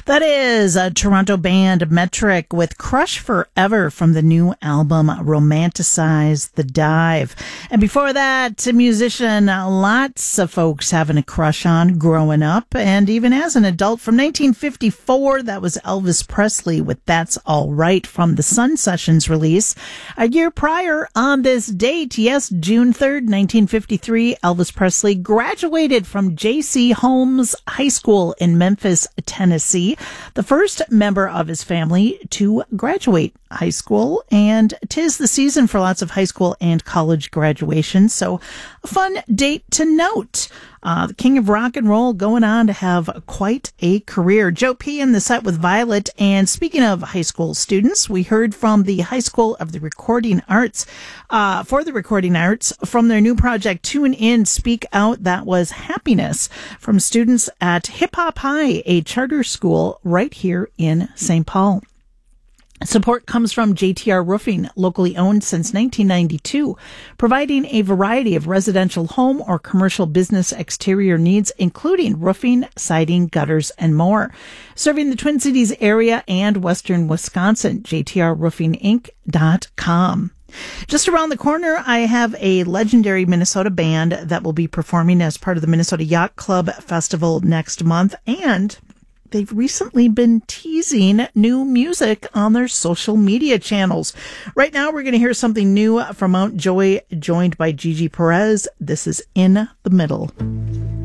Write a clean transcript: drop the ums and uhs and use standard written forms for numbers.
That is a Toronto band, Metric, with Crush Forever from the new album Romanticize the Dive. And before that, a musician lots of folks having a crush on growing up, and even as an adult. From 1954, that was Elvis Presley with That's All Right from the Sun Sessions release. A year prior on this date, yes, June 3rd, 1953, Elvis Presley graduated from J.C. Holmes High School in Memphis, Tennessee, the first member of his family to graduate high school, and 'tis the season for lots of high school and college graduations, so a fun date to note. The king of rock and roll going on to have quite a career. Joe P. in the set with Violet. And speaking of high school students, we heard from the High School of the Recording Arts, for the Recording Arts, from their new project, Tune In, Speak Out. That was Happiness from students at Hip Hop High, a charter school right here in St. Paul. Support comes from JTR Roofing, locally owned since 1992, providing a variety of residential home or commercial business exterior needs, including roofing, siding, gutters, and more. Serving the Twin Cities area and western Wisconsin, jtrroofinginc.com. Just around the corner, I have a legendary Minnesota band that will be performing as part of the Minnesota Yacht Club Festival next month, and they've recently been teasing new music on their social media channels. Right now, we're going to hear something new from Mount Joy, joined by Gigi Perez. This is In the Middle.